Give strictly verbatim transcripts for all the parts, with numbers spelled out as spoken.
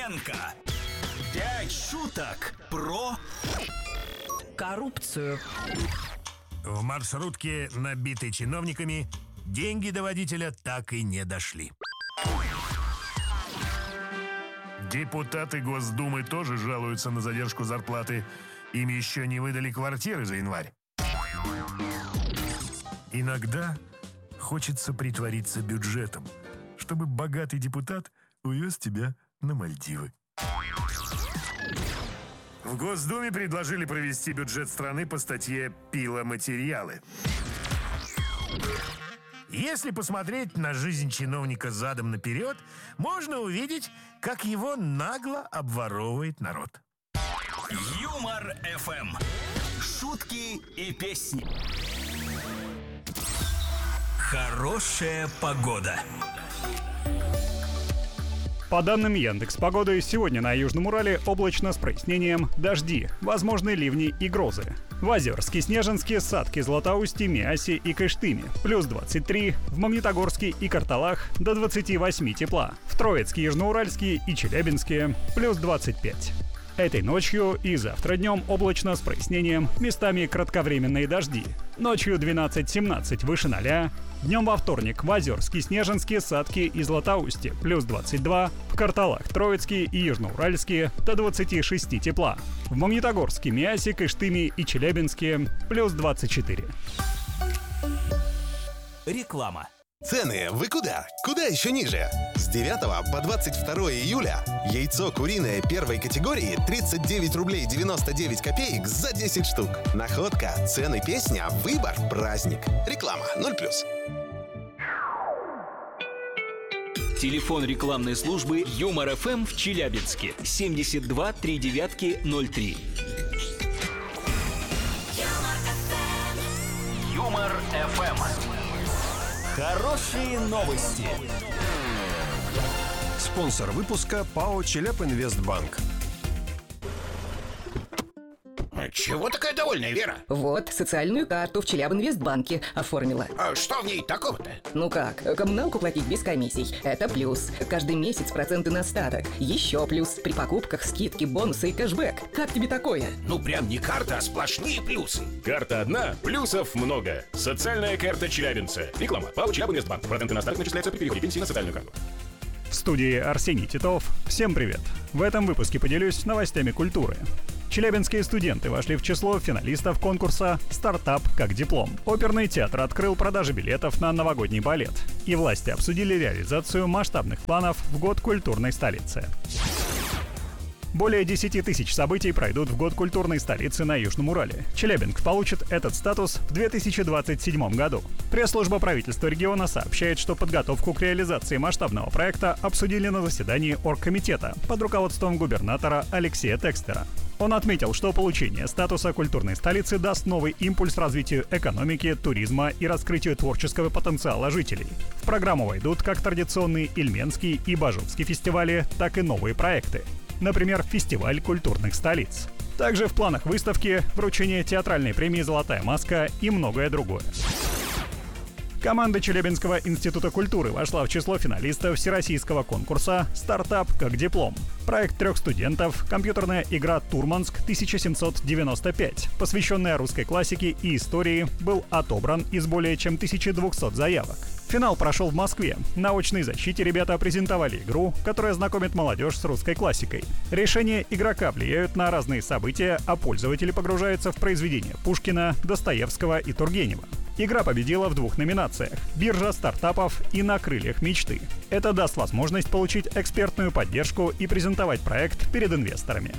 Франко. Пять шуток про коррупцию. В маршрутке, набитой чиновниками, деньги до водителя так и не дошли. Депутаты Госдумы тоже жалуются на задержку зарплаты. Им еще не выдали квартиры за январь. Иногда хочется притвориться бюджетом, чтобы богатый депутат увез тебя на Мальдивы. В Госдуме предложили провести бюджет страны по статье «Пиломатериалы». Если посмотреть на жизнь чиновника задом наперед, можно увидеть, как его нагло обворовывает народ. Юмор эф эм. Шутки и песни. Хорошая погода. По данным Яндекс.Погоды, сегодня на Южном Урале облачно с прояснением, дожди, возможны ливни и грозы. В Озерске, Снежинске, Сатке, Златоусте, Миасе и Кыштыме плюс двадцать три, в Магнитогорске и Карталах до двадцати восьми тепла, в Троицке, Южноуральске и Челябинске плюс двадцать пять. Этой ночью и завтра днем облачно с прояснением, местами кратковременные дожди. Ночью двенадцать-семнадцать выше ноля. Днем во вторник в Озерске, Снежинске, Сатке и Златоусте плюс двадцать два, в Карталах, Троицке и Южноуральске до двадцати шести тепла. В Магнитогорске, Миасе, Кыштыме и Челябинске плюс двадцать четыре. Реклама. Цены вы куда? Куда еще ниже? С девятого по двадцать второе июля яйцо куриное первой категории тридцать девять рублей девяносто девять копеек за десять штук. Находка, цены, песня, выбор, праздник. Реклама ноль плюс. Телефон рекламной службы Юмор эф эм в Челябинске семьдесят два три девятки ноль три. Юмор эф эм. Хорошие новости. Спонсор выпуска ПАО «Челябинвестбанк». Чего такая довольная, Вера? Вот, социальную карту в Челябинвестбанке оформила. А что в ней такого-то? Ну как, коммуналку платить без комиссий. Это плюс. Каждый месяц проценты на остаток. Еще плюс. При покупках скидки, бонусы и кэшбэк. Как тебе такое? Ну прям не карта, а сплошные плюсы. Карта одна, плюсов много. Социальная карта челябинца. Реклама. ПАО «Челябинвестбанк». Проценты на остаток начисляются при переходе пенсии на социальную карту. В студии Арсений Титов. Всем привет. В этом выпуске поделюсь новостями культуры. Челябинские студенты вошли в число финалистов конкурса «Стартап как диплом». Оперный театр открыл продажи билетов на новогодний балет. И власти обсудили реализацию масштабных планов в год культурной столицы. Более десяти тысяч событий пройдут в год культурной столицы на Южном Урале. Челябинск получит этот статус в две тысячи двадцать седьмом году. Пресс-служба правительства региона сообщает, что подготовку к реализации масштабного проекта обсудили на заседании оргкомитета под руководством губернатора Алексея Текстера. Он отметил, что получение статуса культурной столицы даст новый импульс развитию экономики, туризма и раскрытию творческого потенциала жителей. В программу войдут как традиционные Ильменский и Бажовский фестивали, так и новые проекты. Например, фестиваль культурных столиц. Также в планах выставки вручение театральной премии «Золотая маска» и многое другое. Команда Челябинского института культуры вошла в число финалистов всероссийского конкурса «Стартап как диплом». Проект трех студентов, компьютерная игра «Турманск тысяча семьсот девяносто пять», посвященная русской классике и истории, был отобран из более чем тысячи двухсот заявок. Финал прошел в Москве. На очной защите ребята презентовали игру, которая знакомит молодежь с русской классикой. Решения игрока влияют на разные события, а пользователи погружаются в произведения Пушкина, Достоевского и Тургенева. Игра победила в двух номинациях – «Биржа стартапов» и «На крыльях мечты». Это даст возможность получить экспертную поддержку и презентовать проект перед инвесторами.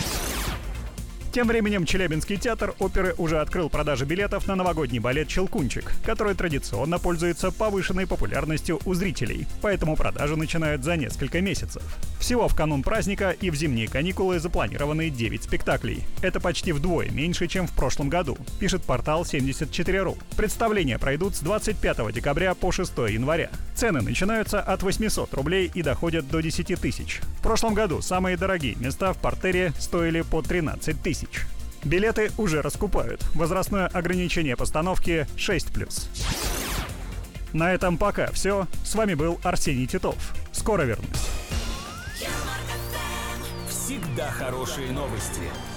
Тем временем Челябинский театр оперы уже открыл продажи билетов на новогодний балет «Щелкунчик», который традиционно пользуется повышенной популярностью у зрителей, поэтому продажи начинают за несколько месяцев. Всего в канун праздника и в зимние каникулы запланированы девять спектаклей. Это почти вдвое меньше, чем в прошлом году, пишет портал семьдесят четыре точка ру. Представления пройдут с двадцать пятого декабря по шестого января. Цены начинаются от восьмисот рублей и доходят до десяти тысяч. В прошлом году самые дорогие места в партере стоили по тринадцать тысяч. Билеты уже раскупают. Возрастное ограничение постановки шесть плюс. На этом пока все. С вами был Арсений Титов. Скоро вернусь. всегда хорошие новости.